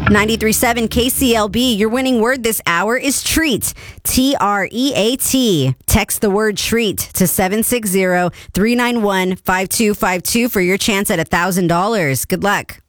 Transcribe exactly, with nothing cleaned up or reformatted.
ninety-three point seven K C L B. Your winning word this hour is treat. T R E A T. Text the word treat to seven six zero, three nine one, five two five two for your chance at one thousand dollars. Good luck.